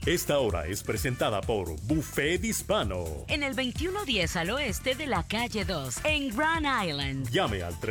Esta hora es presentada por Buffet Hispano. En el 2110 al oeste de la calle 2, en Grand Island. Llame al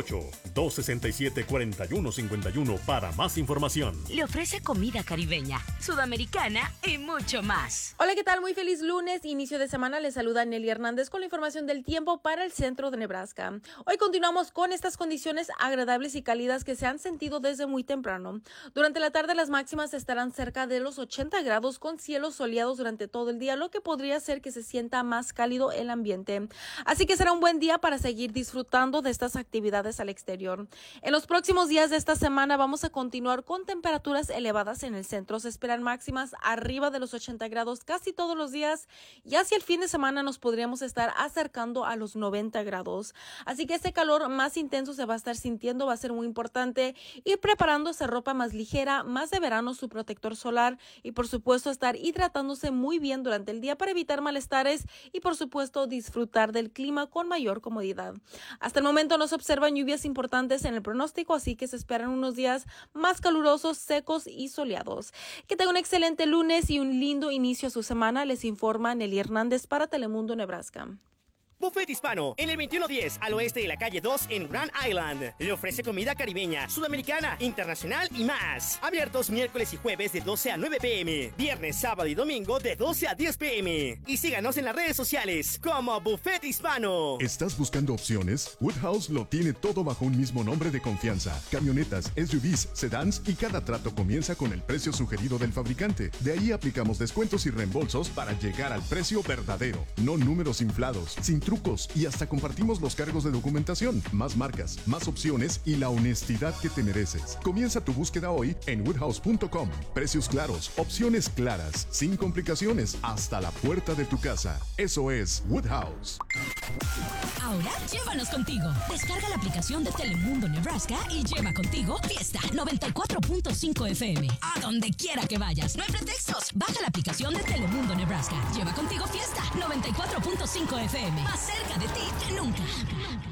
308-267-4151 para más información. Le ofrece comida caribeña, sudamericana y mucho más. Hola, ¿qué tal? Muy feliz lunes, inicio de semana. Les saluda Nelly Hernández con la información del tiempo para el centro de Nebraska. Hoy continuamos con estas condiciones agradables y cálidas que se han sentido desde muy temprano. Durante la tarde las máximas estarán cerca de los 80 grados con cielos soleados durante todo el día, lo que podría hacer que se sienta más cálido el ambiente. Así que será un buen día para seguir disfrutando de estas actividades al exterior. En los próximos días de esta semana vamos a continuar con temperaturas elevadas en el centro. Se esperan máximas arriba de los 80 grados casi todos los días y hacia el fin de semana nos podríamos estar acercando a los 90 grados. Así que ese calor más intenso se va a estar sintiendo, va a ser muy importante ir preparándose ropa más ligera, más de verano, su protector solar y por supuesto estar hidratándose muy bien durante el día para evitar malestares y por supuesto disfrutar del clima con mayor comodidad. Hasta el momento no se observan lluvias importantes en el pronóstico, así que se esperan unos días más calurosos, secos y soleados. Que tengan un excelente lunes y un lindo inicio a su semana. Les informa Nelly Hernández para Telemundo Nebraska. Buffet Hispano, en el 2110 al oeste de la calle 2 en Grand Island. Le ofrece comida caribeña, sudamericana, internacional y más. Abiertos miércoles y jueves de 12 a 9 p.m. Viernes, sábado y domingo de 12 a 10 p.m. Y síganos en las redes sociales como Buffet Hispano. ¿Estás buscando opciones? Woodhouse lo tiene todo bajo un mismo nombre de confianza. Camionetas, SUVs, sedans y cada trato comienza con el precio sugerido del fabricante. De ahí aplicamos descuentos y reembolsos para llegar al precio verdadero. No números inflados, sin trucos y hasta compartimos los cargos de documentación. Más marcas, más opciones y la honestidad que te mereces. Comienza tu búsqueda hoy en woodhouse.com. Precios claros, opciones claras, sin complicaciones, hasta la puerta de tu casa. Eso es Woodhouse. Ahora llévanos contigo. Descarga la aplicación de Telemundo Nebraska y lleva contigo Fiesta 94.5 FM. A donde quiera que vayas. No hay pretextos. Baja la aplicación de Telemundo Nebraska. Lleva contigo Fiesta 94.5 FM. Más cerca de ti que nunca.